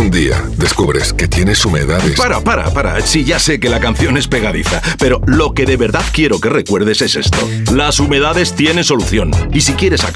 Un día descubres que tienes humedades. Para. Sí, ya sé que la canción es pegadiza, pero lo que de verdad quiero que recuerdes es esto. Las humedades tienen solución. Y si quieres